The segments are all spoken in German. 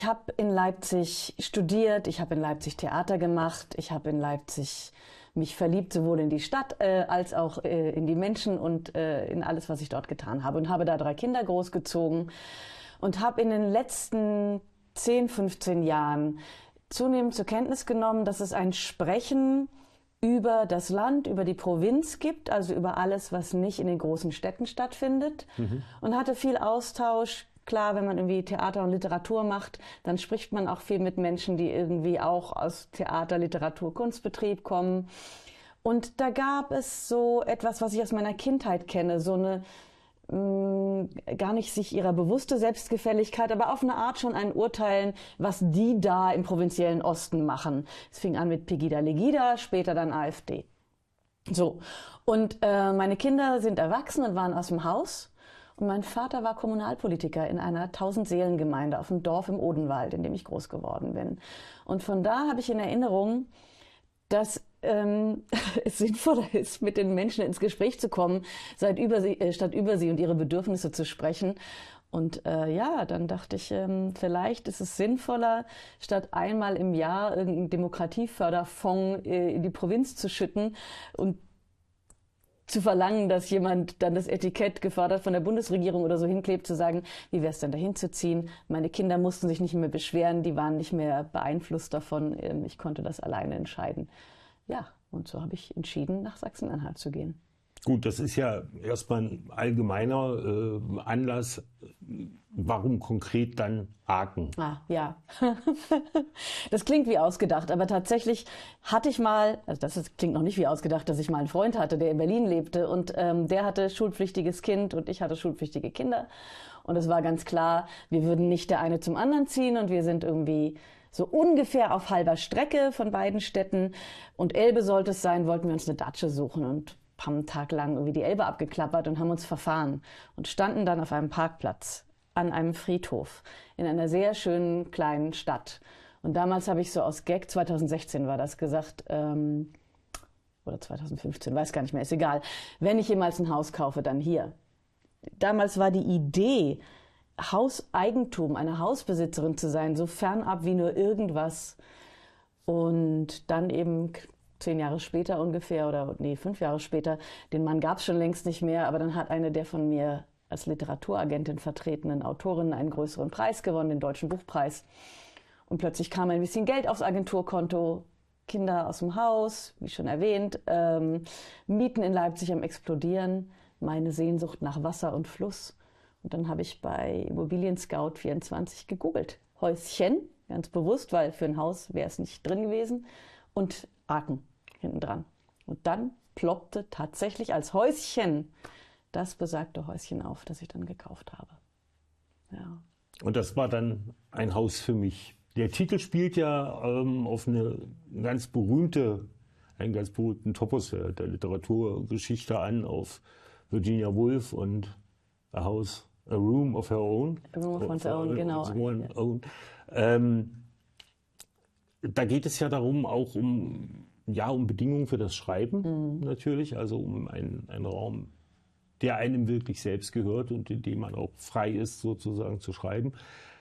Ich habe in Leipzig studiert, ich habe in Leipzig Theater gemacht, ich habe in Leipzig mich verliebt, sowohl in die Stadt als auch in die Menschen und in alles, was ich dort getan habe. Und habe da 3 Kinder großgezogen und habe in den letzten 10, 15 Jahren zunehmend zur Kenntnis genommen, dass es ein Sprechen über das Land, über die Provinz gibt, also über alles, was nicht in den großen Städten stattfindet. Und hatte viel Austausch. Klar, wenn man irgendwie Theater und Literatur macht, dann spricht man auch viel mit Menschen, die irgendwie auch aus Theater, Literatur, Kunstbetrieb kommen. Und da gab es so etwas, was ich aus meiner Kindheit kenne, so eine gar nicht sich ihrer bewusste Selbstgefälligkeit, aber auf eine Art schon ein Urteilen, was die da im provinziellen Osten machen. Es fing an mit Pegida Legida, später dann AfD. So. Und meine Kinder sind erwachsen und waren aus dem Haus. Und mein Vater war Kommunalpolitiker in einer 1000-Seelen-Gemeinde auf einem Dorf im Odenwald, in dem ich groß geworden bin. Und von da habe ich in Erinnerung, dass es sinnvoller ist, mit den Menschen ins Gespräch zu kommen, statt über sie und ihre Bedürfnisse zu sprechen. Und ja, dann dachte ich, vielleicht ist es sinnvoller, statt einmal im Jahr irgendeinen Demokratieförderfonds in die Provinz zu schütten und zu verlangen, dass jemand dann das Etikett gefördert von der Bundesregierung oder so hinklebt, zu sagen, wie wäre es denn dahin zu ziehen? Meine Kinder mussten sich nicht mehr beschweren, die waren nicht mehr beeinflusst davon. Ich konnte das alleine entscheiden. Ja, und so habe ich entschieden, nach Sachsen-Anhalt zu gehen. Gut, das ist ja erstmal ein allgemeiner Anlass. Warum konkret dann Aachen? Ja. Das klingt wie ausgedacht, aber tatsächlich hatte ich mal, klingt noch nicht wie ausgedacht, dass ich mal einen Freund hatte, der in Berlin lebte und der hatte schulpflichtiges Kind und ich hatte schulpflichtige Kinder. Und es war ganz klar, wir würden nicht der eine zum anderen ziehen und wir sind irgendwie so ungefähr auf halber Strecke von beiden Städten. Und Elbe sollte es sein, wollten wir uns eine Datsche suchen und haben einen Tag lang irgendwie die Elbe abgeklappert und haben uns verfahren und standen dann auf einem Parkplatz an einem Friedhof in einer sehr schönen kleinen Stadt. Und damals habe ich so aus Gag, 2016 war das, gesagt, oder 2015, weiß gar nicht mehr, ist egal, wenn ich jemals ein Haus kaufe, dann hier. Damals war die Idee, Hauseigentum, eine Hausbesitzerin zu sein, so fernab wie nur irgendwas. Und dann eben 10 Jahre später ungefähr, 5 Jahre später, den Mann gab es schon längst nicht mehr, aber dann hat eine der von mir als Literaturagentin vertretenen Autorinnen einen größeren Preis gewonnen, den Deutschen Buchpreis. Und plötzlich kam ein bisschen Geld aufs Agenturkonto, Kinder aus dem Haus, wie schon erwähnt, Mieten in Leipzig am explodieren, meine Sehnsucht nach Wasser und Fluss. Und dann habe ich bei Immobilien Scout 24 gegoogelt. Häuschen, ganz bewusst, weil für ein Haus wäre es nicht drin gewesen. Und Aachen hinten dran. Und dann ploppte tatsächlich als Häuschen das besagte Häuschen auf, das ich dann gekauft habe. Ja. Und das war dann ein Haus für mich. Der Titel spielt ja auf einen ganz berühmten Topos der Literaturgeschichte an, auf Virginia Woolf und A Room of Her Own. A Room of One's Own, genau. Da geht es ja darum, auch um Bedingungen für das Schreiben natürlich, also um einen Raum, der einem wirklich selbst gehört und in dem man auch frei ist, sozusagen zu schreiben.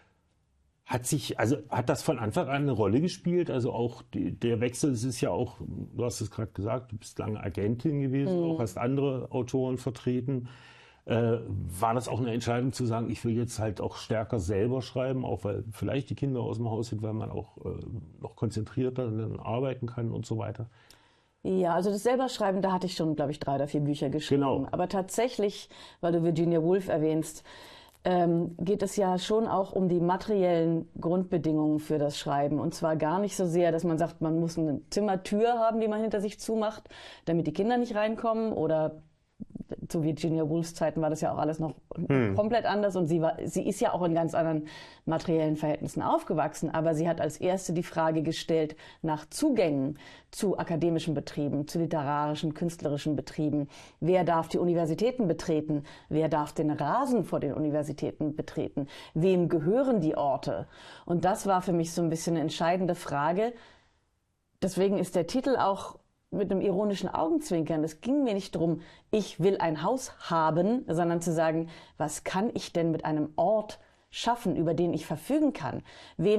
Hat das von Anfang an eine Rolle gespielt? Also auch der Wechsel, es ist ja auch, du hast es gerade gesagt, du bist lange Agentin gewesen, auch hast andere Autoren vertreten. War das auch eine Entscheidung zu sagen, ich will jetzt halt auch stärker selber schreiben, auch weil vielleicht die Kinder aus dem Haus sind, weil man auch noch konzentrierter dann arbeiten kann und so weiter? Ja, also das Selberschreiben, da hatte ich schon, glaube ich, 3 oder 4 Bücher geschrieben. Genau. Aber tatsächlich, weil du Virginia Woolf erwähnst, geht es ja schon auch um die materiellen Grundbedingungen für das Schreiben. Und zwar gar nicht so sehr, dass man sagt, man muss eine Zimmertür haben, die man hinter sich zumacht, damit die Kinder nicht reinkommen, oder zu Virginia Woolfs Zeiten war das ja auch alles noch komplett anders und sie ist ja auch in ganz anderen materiellen Verhältnissen aufgewachsen, aber sie hat als erste die Frage gestellt nach Zugängen zu akademischen Betrieben, zu literarischen, künstlerischen Betrieben. Wer darf die Universitäten betreten? Wer darf den Rasen vor den Universitäten betreten? Wem gehören die Orte? Und das war für mich so ein bisschen eine entscheidende Frage. Deswegen ist der Titel auch mit einem ironischen Augenzwinkern. Es ging mir nicht darum, ich will ein Haus haben, sondern zu sagen, was kann ich denn mit einem Ort schaffen, über den ich verfügen kann, wem